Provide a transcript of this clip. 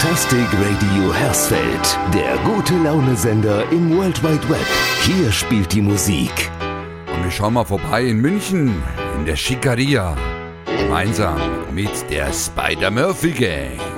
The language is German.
Fantastic Radio Hersfeld, der Gute-Laune-Sender im World Wide Web. Hier spielt die Musik. Und wir schauen mal vorbei in München, in der Schickeria. Gemeinsam mit der Spider-Murphy Gang.